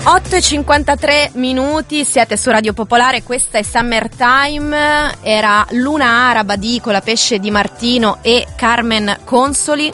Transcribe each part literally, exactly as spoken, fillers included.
otto e cinquantatré minuti, siete su Radio Popolare, questa è Summertime, era Luna Araba di Colapesce Di Martino e Carmen Consoli.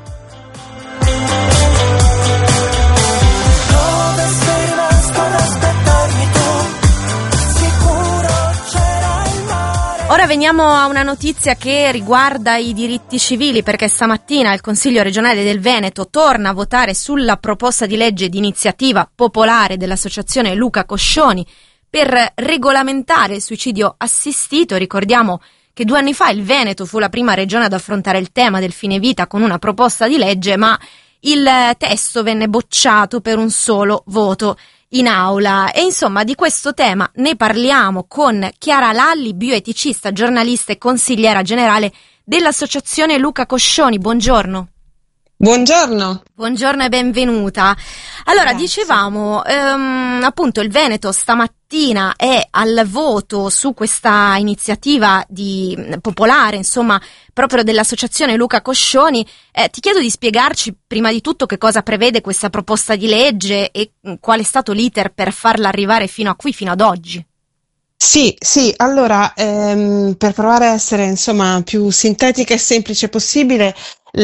Ora veniamo a una notizia che riguarda i diritti civili, perché stamattina il Consiglio regionale del Veneto torna a votare sulla proposta di legge di iniziativa popolare dell'associazione Luca Coscioni per regolamentare il suicidio assistito. Ricordiamo che due anni fa il Veneto fu la prima regione ad affrontare il tema del fine vita con una proposta di legge, ma il testo venne bocciato per un solo voto in aula. E insomma di questo tema ne parliamo con Chiara Lalli, bioeticista, giornalista e consigliera generale dell'associazione Luca Coscioni. Buongiorno. Buongiorno. Buongiorno e benvenuta. Allora, Grazie. dicevamo, ehm, appunto il Veneto stamattina è al voto su questa iniziativa di popolare, insomma, proprio dell'associazione Luca Coscioni. Eh, ti chiedo di spiegarci prima di tutto che cosa prevede questa proposta di legge e qual è stato l'iter per farla arrivare fino a qui, fino ad oggi. Sì, sì, allora, ehm, per provare a essere insomma più sintetica e semplice possibile,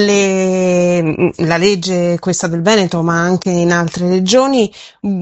le, la legge questa del Veneto, ma anche in altre regioni,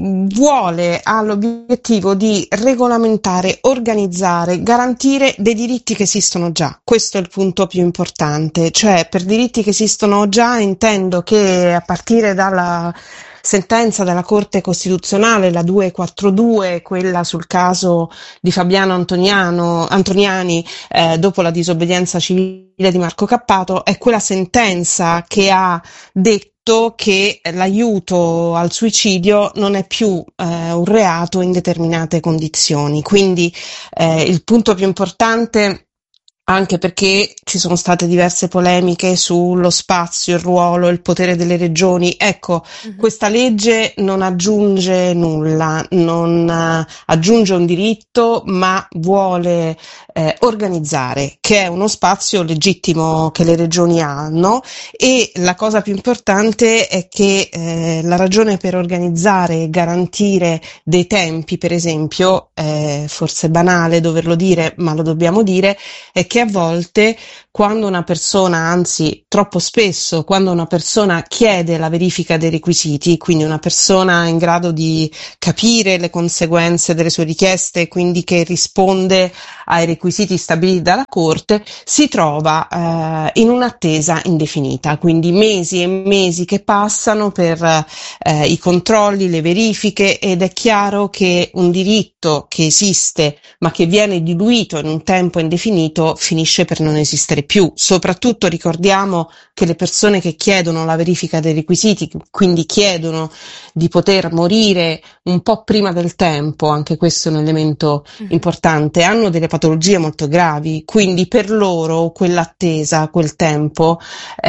vuole, ha l'obiettivo di regolamentare, organizzare, garantire dei diritti che esistono già. Questo è il punto più importante, cioè per diritti che esistono già intendo che a partire dalla sentenza della Corte Costituzionale, la duecentoquarantadue, quella sul caso di Fabiano Antoniano, Antoniani eh, dopo la disobbedienza civile di Marco Cappato, è quella sentenza che ha detto che l'aiuto al suicidio non è più eh, un reato in determinate condizioni. Quindi eh, il punto più importante, anche perché ci sono state diverse polemiche sullo spazio, il ruolo, il potere delle regioni. Ecco, uh-huh. Questa legge non aggiunge nulla, non uh, aggiunge un diritto, ma vuole eh, organizzare, che è uno spazio legittimo che le regioni hanno. E la cosa più importante è che eh, la ragione per organizzare e garantire dei tempi, per esempio, eh, forse è banale doverlo dire, ma lo dobbiamo dire, è che a volte quando una persona, anzi troppo spesso, quando una persona chiede la verifica dei requisiti, quindi una persona in grado di capire le conseguenze delle sue richieste, quindi che risponde ai requisiti stabiliti dalla Corte, si trova eh, in un'attesa indefinita, quindi mesi e mesi che passano per eh, i controlli, le verifiche, ed è chiaro che un diritto che esiste ma che viene diluito in un tempo indefinito finisce per non esistere più. Soprattutto ricordiamo che le persone che chiedono la verifica dei requisiti, quindi chiedono di poter morire un po' prima del tempo, anche questo è un elemento mm-hmm. importante, hanno delle patologie molto gravi, quindi per loro quell'attesa, quel tempo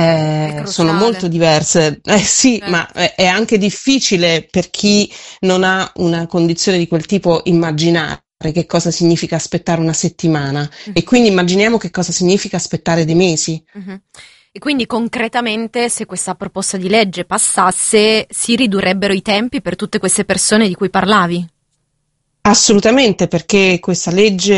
eh, sono molto diverse. Eh sì, eh. ma è anche difficile per chi non ha una condizione di quel tipo immaginare che cosa significa aspettare una settimana uh-huh. e quindi immaginiamo che cosa significa aspettare dei mesi. Uh-huh. E quindi concretamente, se questa proposta di legge passasse, si ridurrebbero i tempi per tutte queste persone di cui parlavi? Assolutamente, perché questa legge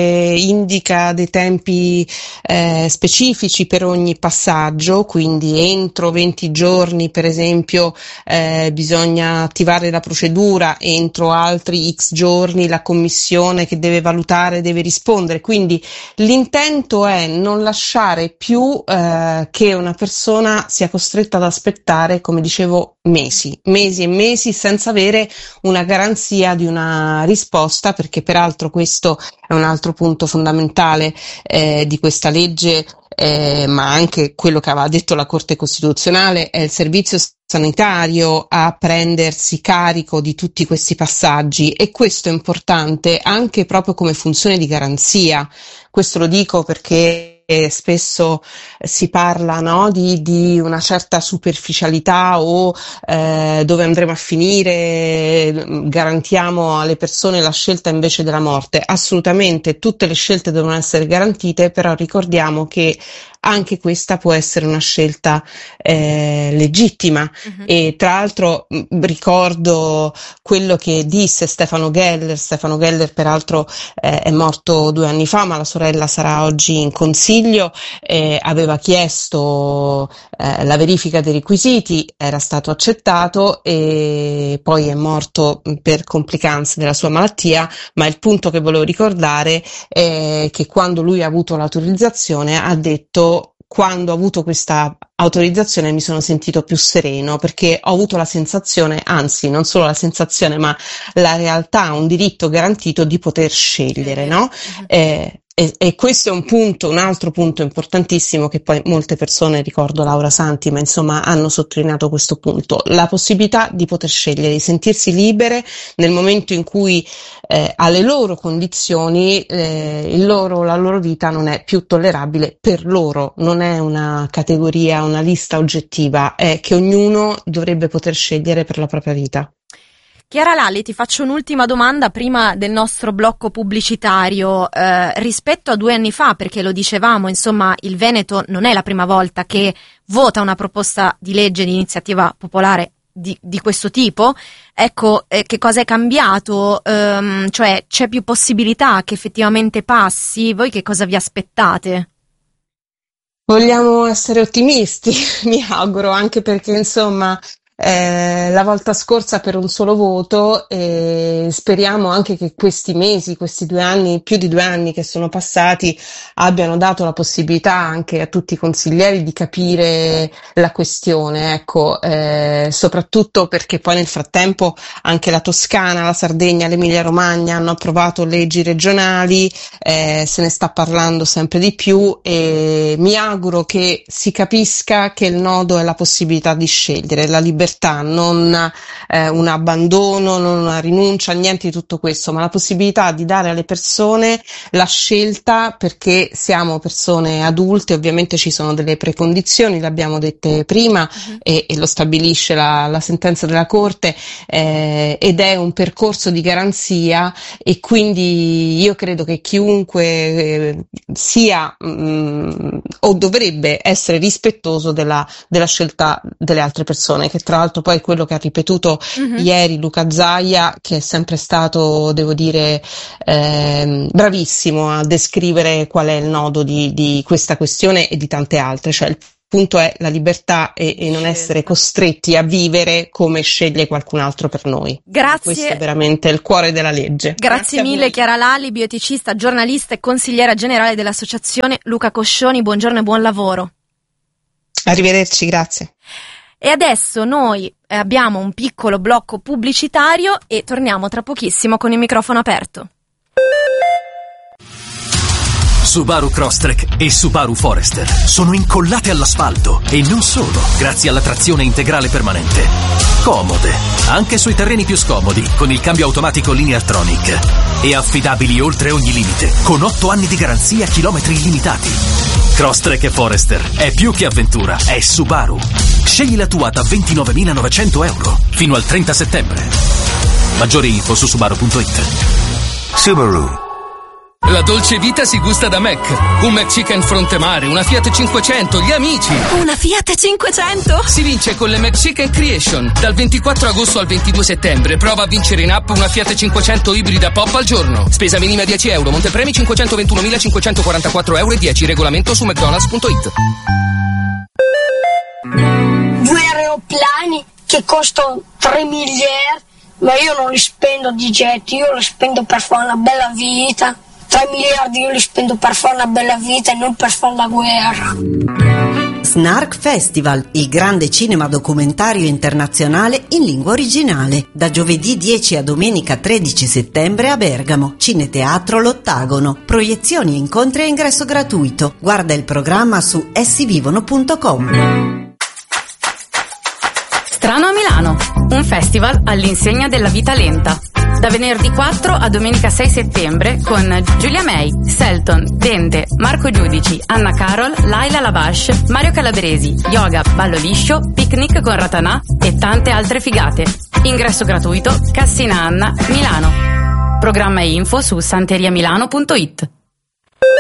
indica dei tempi eh, specifici per ogni passaggio, quindi entro venti giorni per esempio eh, bisogna attivare la procedura, entro altri X giorni la commissione che deve valutare deve rispondere, quindi l'intento è non lasciare più eh, che una persona sia costretta ad aspettare, come dicevo, mesi, mesi e mesi senza avere una garanzia di una risposta, perché peraltro questo è un altro punto fondamentale eh, di questa legge, eh, ma anche quello che aveva detto la Corte Costituzionale, è il servizio sanitario a prendersi carico di tutti questi passaggi, e questo è importante anche proprio come funzione di garanzia. Questo lo dico perché spesso si parla, no, di, di una certa superficialità o eh, dove andremo a finire, garantiamo alle persone la scelta invece della morte. Assolutamente tutte le scelte devono essere garantite, però ricordiamo che anche questa può essere una scelta eh, legittima. Uh-huh. E tra l'altro mh, ricordo quello che disse Stefano Geller. Stefano Geller peraltro eh, è morto due anni fa, ma la sorella sarà oggi in consiglio. Eh, aveva chiesto eh, la verifica dei requisiti, era stato accettato e poi è morto per complicanze della sua malattia, ma il punto che volevo ricordare è che quando lui ha avuto l'autorizzazione ha detto: quando ho avuto questa autorizzazione mi sono sentito più sereno, perché ho avuto la sensazione, anzi non solo la sensazione ma la realtà, un diritto garantito di poter scegliere, no? Eh, E, e questo è un punto, un altro punto importantissimo che poi molte persone, ricordo Laura Santi, ma insomma hanno sottolineato questo punto, la possibilità di poter scegliere, di sentirsi libere nel momento in cui eh, alle loro condizioni eh, il loro, la loro vita non è più tollerabile per loro, non è una categoria, una lista oggettiva, è che ognuno dovrebbe poter scegliere per la propria vita. Chiara Lalli, ti faccio un'ultima domanda prima del nostro blocco pubblicitario. Eh, rispetto a due anni fa, perché lo dicevamo, insomma, il Veneto non è la prima volta che vota una proposta di legge di iniziativa popolare di, di questo tipo. Ecco, eh, che cosa è cambiato? Ehm, cioè, c'è più possibilità che effettivamente passi? Voi che cosa vi aspettate? Vogliamo essere ottimisti, mi auguro, anche perché, insomma, Eh, la volta scorsa per un solo voto, e speriamo anche che questi mesi, questi due anni, più di due anni che sono passati, abbiano dato la possibilità anche a tutti i consiglieri di capire la questione, ecco, eh, soprattutto perché poi nel frattempo anche la Toscana, la Sardegna, l'Emilia Romagna hanno approvato leggi regionali, eh, se ne sta parlando sempre di più e mi auguro che si capisca che il nodo è la possibilità di scegliere, la libertà, non eh, un abbandono, non una rinuncia, niente di tutto questo, ma la possibilità di dare alle persone la scelta, perché siamo persone adulte, ovviamente ci sono delle precondizioni, le abbiamo dette prima, uh-huh. e, e lo stabilisce la, la sentenza della Corte, eh, ed è un percorso di garanzia e quindi io credo che chiunque eh, sia mh, o dovrebbe essere rispettoso della, della scelta delle altre persone, che tra l'altro poi quello che ha ripetuto uh-huh. ieri Luca Zaia, che è sempre stato, devo dire, eh, bravissimo a descrivere qual è il nodo di, di questa questione e di tante altre, cioè il punto è la libertà e, e non essere costretti a vivere come sceglie qualcun altro per noi. Grazie. Questo è veramente il cuore della legge. Grazie, Grazie mille Chiara Lalli, bioeticista, giornalista e consigliera generale dell'associazione Luca Coscioni, buongiorno e buon lavoro. Arrivederci, grazie. E adesso noi abbiamo un piccolo blocco pubblicitario e torniamo tra pochissimo con il microfono aperto. Subaru Crosstrek e Subaru Forester sono incollate all'asfalto e non solo, grazie alla trazione integrale permanente. Comode, anche sui terreni più scomodi, con il cambio automatico Lineartronic. E affidabili oltre ogni limite, con otto anni di garanzia, chilometri illimitati. Crosstrek e Forester è più che avventura, è Subaru. Scegli la tua da ventinovemilanovecento euro fino al trenta settembre. Maggiori info su subaru punto it. Subaru. La dolce vita si gusta da Mac. Un McChicken Frontemare, una Fiat cinquecento, gli amici. Una Fiat cinquecento? Si vince con le McChicken Creation. Dal ventiquattro agosto al ventidue settembre prova a vincere in app una Fiat cinquecento ibrida pop al giorno. Spesa minima dieci euro, montepremi cinquecentoventunomilacinquecentoquarantaquattro euro e dieci. Regolamento su mcdonalds punto it. Due aeroplani che costano tre miliardi, ma io non li spendo di jet, io li spendo per fare una bella vita. tre miliardi io li spendo per fare una bella vita e non per fare la guerra. Snark Festival, il grande cinema documentario internazionale in lingua originale. Da giovedì dieci a domenica tredici settembre a Bergamo. Cineteatro L'Ottagono. Proiezioni, incontri a ingresso gratuito. Guarda il programma su essi vivono punto com. Strano a Milano, un festival all'insegna della vita lenta. Da venerdì quattro a domenica sei settembre con Giulia May, Selton, Dente, Marco Giudici, Anna Carol, Laila Labash, Mario Calabresi, yoga, ballo liscio, picnic con Ratanà e tante altre figate. Ingresso gratuito, Cassina Anna, Milano. Programma e info su santeriamilano punto it.